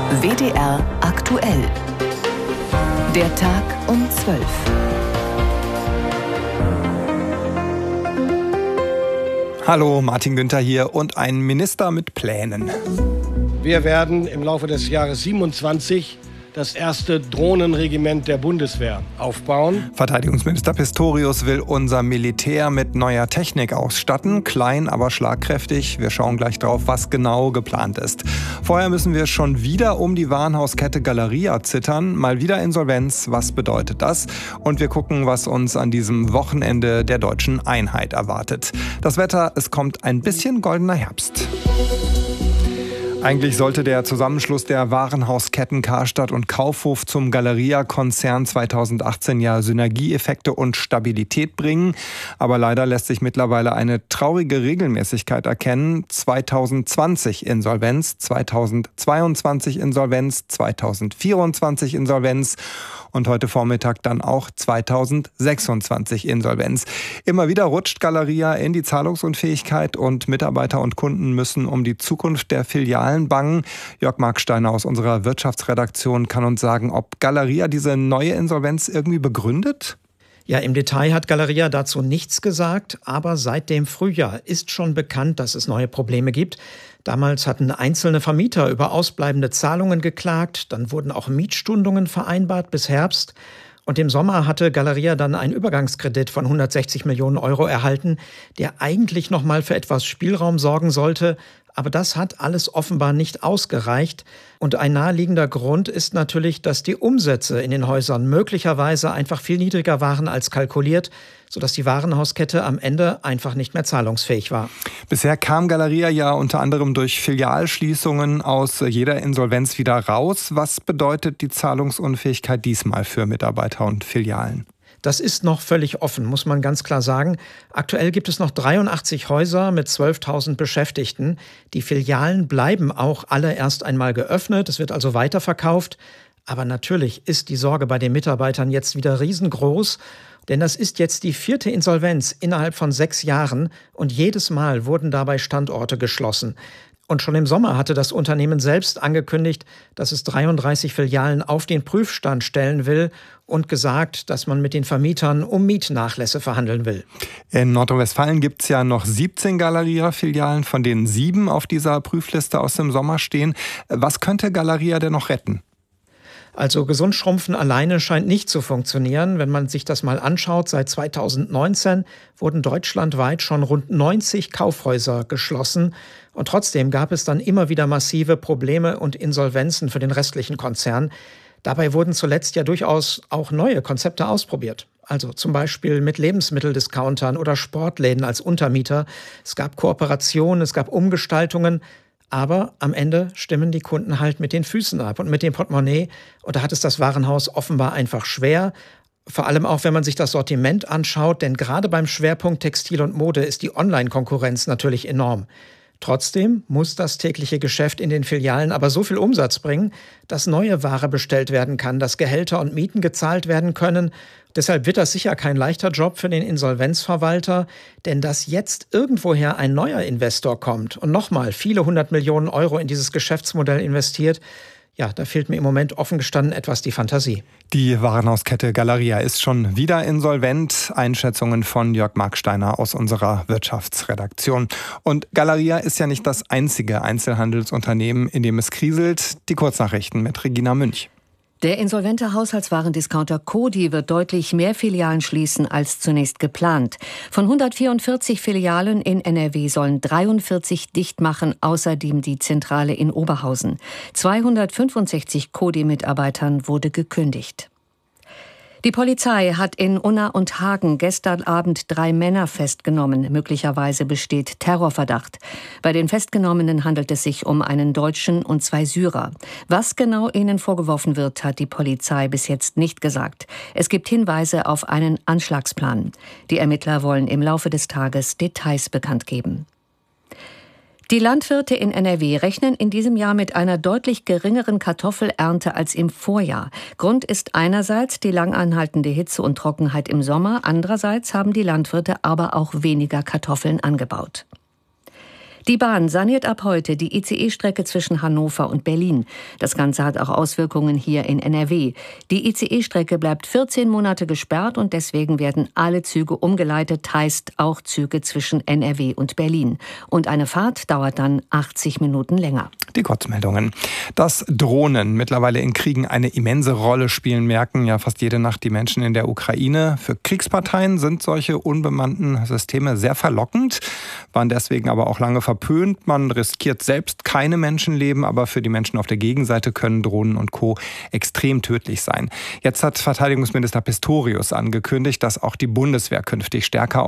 WDR aktuell. Der Tag um 12. Hallo, Martin Günther hier und ein Minister mit Plänen. Wir werden im Laufe des Jahres 27 das erste Drohnenregiment der Bundeswehr aufbauen. Verteidigungsminister Pistorius will unser Militär mit neuer Technik ausstatten. Klein, aber schlagkräftig. Wir schauen gleich drauf, was genau geplant ist. Vorher müssen wir schon wieder um die Warenhauskette Galeria zittern. Mal wieder Insolvenz. Was bedeutet das? Und wir gucken, was uns an diesem Wochenende der deutschen Einheit erwartet. Das Wetter, es kommt ein bisschen goldener Herbst. Eigentlich sollte der Zusammenschluss der Warenhausketten Karstadt und Kaufhof zum Galeria-Konzern 2018 ja Synergieeffekte und Stabilität bringen. Aber leider lässt sich mittlerweile eine traurige Regelmäßigkeit erkennen. 2020 Insolvenz, 2022 Insolvenz, 2024 Insolvenz und heute Vormittag dann auch 2026 Insolvenz. Immer wieder rutscht Galeria in die Zahlungsunfähigkeit und Mitarbeiter und Kunden müssen um die Zukunft der Filialen bangen. Jörg Marksteiner aus unserer Wirtschaftsredaktion kann uns sagen, ob Galeria diese neue Insolvenz irgendwie begründet? Ja, im Detail hat Galeria dazu nichts gesagt, aber seit dem Frühjahr ist schon bekannt, dass es neue Probleme gibt. Damals hatten einzelne Vermieter über ausbleibende Zahlungen geklagt, dann wurden auch Mietstundungen vereinbart bis Herbst. Und im Sommer hatte Galeria dann einen Übergangskredit von 160 Millionen Euro erhalten, der eigentlich noch mal für etwas Spielraum sorgen sollte. Aber das hat alles offenbar nicht ausgereicht. Und ein naheliegender Grund ist natürlich, dass die Umsätze in den Häusern möglicherweise einfach viel niedriger waren als kalkuliert, sodass die Warenhauskette am Ende einfach nicht mehr zahlungsfähig war. Bisher kam Galeria ja unter anderem durch Filialschließungen aus jeder Insolvenz wieder raus. Was bedeutet die Zahlungsunfähigkeit diesmal für Mitarbeiter und Filialen? Das ist noch völlig offen, muss man ganz klar sagen. Aktuell gibt es noch 83 Häuser mit 12.000 Beschäftigten. Die Filialen bleiben auch alle erst einmal geöffnet. Es wird also weiterverkauft. Aber natürlich ist die Sorge bei den Mitarbeitern jetzt wieder riesengroß. Denn das ist jetzt die 4. Insolvenz innerhalb von 6 Jahren. Und jedes Mal wurden dabei Standorte geschlossen. Und schon im Sommer hatte das Unternehmen selbst angekündigt, dass es 33 Filialen auf den Prüfstand stellen will und gesagt, dass man mit den Vermietern um Mietnachlässe verhandeln will. In Nordrhein-Westfalen gibt es ja noch 17 Galeria-Filialen, von denen 7 auf dieser Prüfliste aus dem Sommer stehen. Was könnte Galeria denn noch retten? Also gesund schrumpfen alleine scheint nicht zu funktionieren. Wenn man sich das mal anschaut, seit 2019 wurden deutschlandweit schon rund 90 Kaufhäuser geschlossen. Und trotzdem gab es dann immer wieder massive Probleme und Insolvenzen für den restlichen Konzern. Dabei wurden zuletzt ja durchaus auch neue Konzepte ausprobiert. Also zum Beispiel mit Lebensmitteldiscountern oder Sportläden als Untermieter. Es gab Kooperationen, es gab Umgestaltungen. Aber am Ende stimmen die Kunden halt mit den Füßen ab und mit dem Portemonnaie. Und da hat es das Warenhaus offenbar einfach schwer. Vor allem auch, wenn man sich das Sortiment anschaut. Denn gerade beim Schwerpunkt Textil und Mode ist die Online-Konkurrenz natürlich enorm. Trotzdem muss das tägliche Geschäft in den Filialen aber so viel Umsatz bringen, dass neue Ware bestellt werden kann, dass Gehälter und Mieten gezahlt werden können. Deshalb wird das sicher kein leichter Job für den Insolvenzverwalter, denn dass jetzt irgendwoher ein neuer Investor kommt und nochmal viele 100 Millionen Euro in dieses Geschäftsmodell investiert, ja, da fehlt mir im Moment offen gestanden etwas die Fantasie. Die Warenhauskette Galeria ist schon wieder insolvent. Einschätzungen von Jörg Marksteiner aus unserer Wirtschaftsredaktion. Und Galeria ist ja nicht das einzige Einzelhandelsunternehmen, in dem es kriselt. Die Kurznachrichten mit Regina Münch. Der insolvente Haushaltswarendiscounter Coty wird deutlich mehr Filialen schließen als zunächst geplant. Von 144 Filialen in NRW sollen 43 dicht machen, außerdem die Zentrale in Oberhausen. 265 Coty-Mitarbeitern wurde gekündigt. Die Polizei hat in Unna und Hagen gestern Abend 3 Männer festgenommen. Möglicherweise besteht Terrorverdacht. Bei den Festgenommenen handelt es sich um einen Deutschen und 2 Syrer. Was genau ihnen vorgeworfen wird, hat die Polizei bis jetzt nicht gesagt. Es gibt Hinweise auf einen Anschlagsplan. Die Ermittler wollen im Laufe des Tages Details bekannt geben. Die Landwirte in NRW rechnen in diesem Jahr mit einer deutlich geringeren Kartoffelernte als im Vorjahr. Grund ist einerseits die lang anhaltende Hitze und Trockenheit im Sommer, andererseits haben die Landwirte aber auch weniger Kartoffeln angebaut. Die Bahn saniert ab heute die ICE-Strecke zwischen Hannover und Berlin. Das Ganze hat auch Auswirkungen hier in NRW. Die ICE-Strecke bleibt 14 Monate gesperrt und deswegen werden alle Züge umgeleitet, heißt auch Züge zwischen NRW und Berlin. Und eine Fahrt dauert dann 80 Minuten länger. Die Kurzmeldungen. Dass Drohnen mittlerweile in Kriegen eine immense Rolle spielen, merken ja fast jede Nacht die Menschen in der Ukraine. Für Kriegsparteien sind solche unbemannten Systeme sehr verlockend, waren deswegen aber auch lange verpönt. Man riskiert selbst keine Menschenleben, aber für die Menschen auf der Gegenseite können Drohnen und Co. extrem tödlich sein. Jetzt hat Verteidigungsminister Pistorius angekündigt, dass auch die Bundeswehr künftig stärker